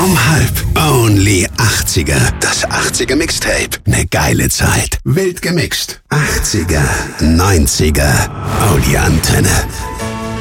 Um 12. Only 80er. Das 80er Mixtape. Ne geile Zeit. Wild gemixt. 80er, 90er. Audi Antenne.